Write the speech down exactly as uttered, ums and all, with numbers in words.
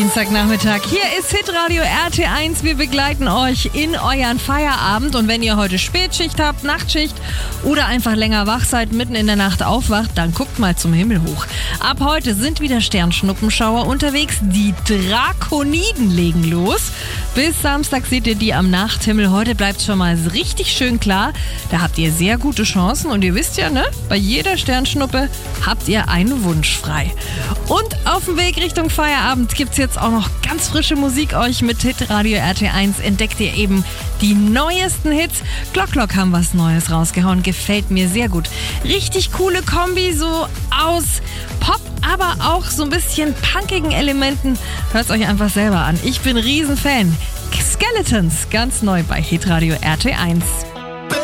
Dienstagnachmittag. Hier ist Hitradio R T eins. Wir begleiten euch in euren Feierabend. Und wenn ihr heute Spätschicht habt, Nachtschicht oder einfach länger wach seid, mitten in der Nacht aufwacht, dann guckt mal zum Himmel hoch. Ab heute sind wieder Sternschnuppenschauer unterwegs. Die Drakoniden legen los. Bis Samstag seht ihr die am Nachthimmel. Heute bleibt es schon mal richtig schön klar. Da habt ihr sehr gute Chancen. Und ihr wisst ja, ne? Bei jeder Sternschnuppe habt ihr einen Wunsch frei. Und auf dem Weg Richtung Feierabend gibt es jetzt auch noch ganz frische Musik. Euch mit Hitradio R T eins entdeckt ihr eben die neuesten Hits. Glock Glock haben was Neues rausgehauen. Gefällt mir sehr gut. Richtig coole Kombi, so aus Pop, aber auch so ein bisschen punkigen Elementen. Hört es euch einfach selber an. Ich bin Riesenfan. Skeletons, ganz neu bei Hitradio R T eins.